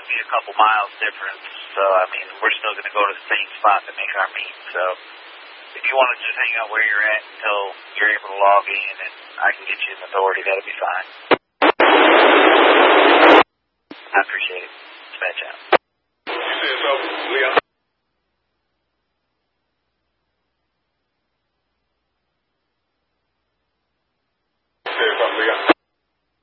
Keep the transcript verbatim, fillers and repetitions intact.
be a couple miles difference. So, I mean, we're still going to go to the same spot to make our meet. So, if you want to just hang out where you're at until you're able to log in and I can get you an authority, that'll be fine. I appreciate it. Dispatch out.